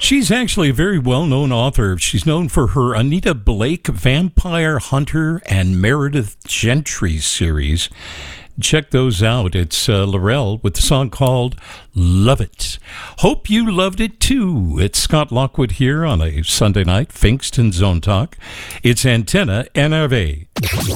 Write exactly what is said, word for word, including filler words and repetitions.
She's actually a very well-known author. She's known for her Anita Blake Vampire Hunter and Meredith Gentry series. Check those out. It's uh, Laurel with the song called Love It. Hope you loved it too. It's Scott Lockwood here on a Sunday night, Finkston Zone Talk. It's Antenna N R V.